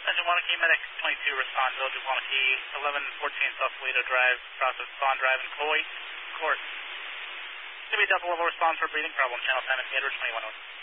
Attention Wanakee, Medic 22, respond, Village of Wanakee, 1114 South Toledo Drive, process Spawn Drive and Coy Court. To be Delta level response for breathing problem, channel time at Edward 21.